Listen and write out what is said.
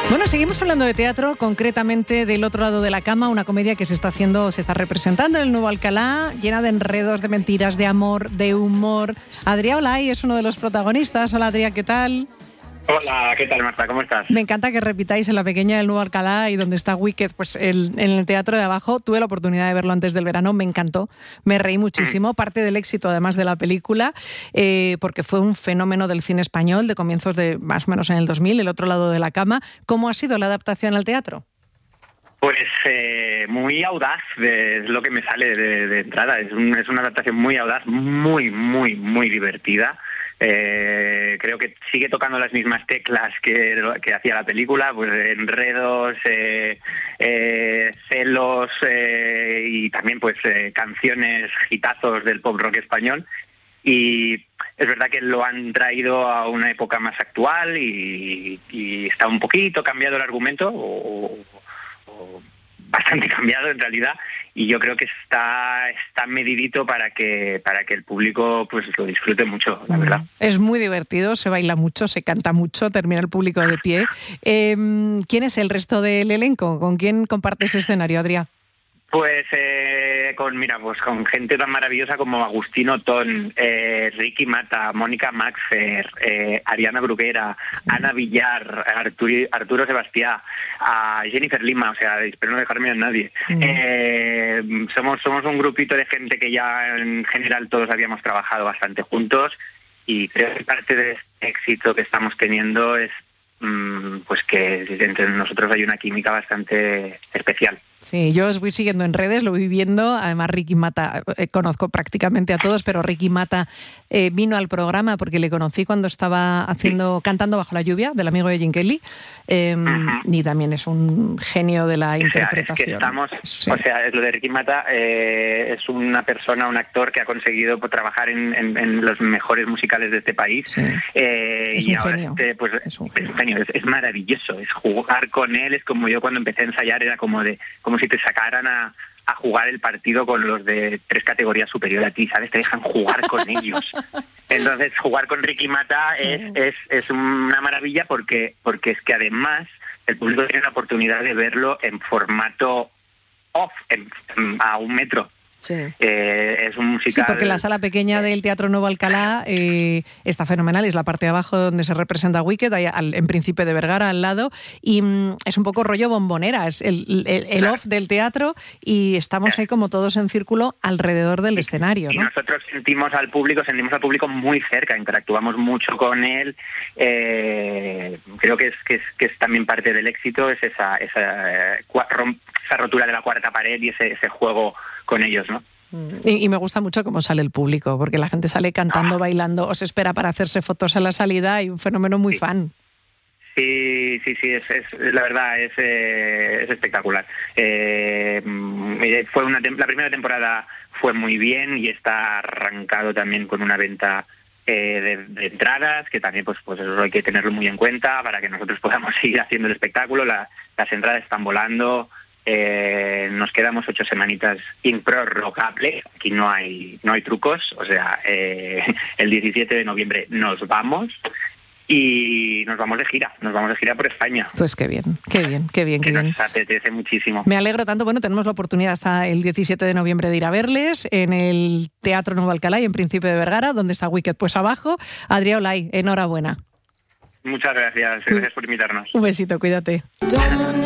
Bueno, seguimos hablando de teatro, concretamente del otro lado de la cama, una comedia que se está representando en el Nuevo Alcalá, llena de enredos, de mentiras, de amor, de humor. Adrià Olay es uno de los protagonistas. Hola, Adrià, ¿qué tal? Hola, ¿qué tal, Marta? ¿Cómo estás? Me encanta que repitáis en la pequeña del Nuevo Alcalá y donde está Wicked, pues en el teatro de abajo. Tuve la oportunidad de verlo antes del verano, me encantó, me reí muchísimo, parte del éxito además de la película, porque fue un fenómeno del cine español de comienzos de más o menos en el 2000, el otro lado de la cama. ¿Cómo ha sido la adaptación al teatro? Pues muy audaz, es lo que me sale de entrada. Es una adaptación muy audaz, muy divertida. Creo que sigue tocando las mismas teclas que hacía la película, pues enredos, celos y también pues canciones, hitazos del pop rock español. Y es verdad que lo han traído a una época más actual y está un poquito cambiado el argumento, o bastante cambiado en realidad, y yo creo que está medidito para que el público pues lo disfrute mucho, la verdad. Es muy divertido, se baila mucho, se canta mucho, termina el público de pie. ¿Quién es el resto del elenco? ¿Con quién compartes escenario, Adrià? Pues con gente tan maravillosa como Agustín Otón, Ricky Mata, Mónica Maxfer, Ariana Bruguera, Ana Villar, Arturo Sebastián, a Jennifer Lima, o sea, espero no dejarme a nadie. Somos un grupito de gente que ya en general todos habíamos trabajado bastante juntos, y creo que parte de este éxito que estamos teniendo es pues que entre nosotros hay una química bastante especial. Sí, yo os voy siguiendo en redes, lo voy viendo. Además, Ricky Mata, conozco prácticamente a todos, pero Ricky Mata vino al programa porque le conocí cuando estaba Cantando bajo la lluvia, del amigo de Jim Kelly, y también es un genio de la interpretación. O sea, es lo de Ricky Mata, es una persona, un actor que ha conseguido trabajar en los mejores musicales de este país. Sí. Es y un ahora genio. Es un genio, es maravilloso, es jugar con él, es como yo cuando empecé a ensayar, era como si te sacaran a jugar el partido con los de 3 categorías superior a ti, ¿sabes? Te dejan jugar con ellos. Entonces, jugar con Ricky Mata es una maravilla porque es que además el público tiene la oportunidad de verlo en formato off, a 1 metro. Sí. Es un musical. Sí, porque la sala pequeña del Teatro Nuevo Alcalá está fenomenal, es la parte de abajo donde se representa Wicked, ahí en Príncipe de Vergara al lado, y es un poco rollo bombonera, es el off del teatro, y estamos ahí como todos en círculo alrededor del escenario, ¿no? Y nosotros sentimos al público muy cerca, interactuamos mucho con él. Creo que es también parte del éxito, es esa rotura de la cuarta pared y ese juego con ellos, ¿no? Y me gusta mucho cómo sale el público, porque la gente sale cantando, bailando, os espera para hacerse fotos a la salida, y un fenómeno muy fan. Sí, la verdad es espectacular. La primera temporada fue muy bien y está arrancado también con una venta de entradas, que también pues eso hay que tenerlo muy en cuenta para que nosotros podamos seguir haciendo el espectáculo. Las entradas están volando. Nos quedamos 8 semanitas improrrogable, aquí no hay trucos, o sea, el 17 de noviembre nos vamos y nos vamos de gira por España. Pues qué bien. Nos apetece muchísimo. Me alegro tanto. Bueno, tenemos la oportunidad hasta el 17 de noviembre de ir a verles en el Teatro Nuevo Alcalá y en Príncipe de Vergara, donde está Wicked pues abajo. Adrià Olay, enhorabuena. Muchas gracias por invitarnos. Un besito, cuídate.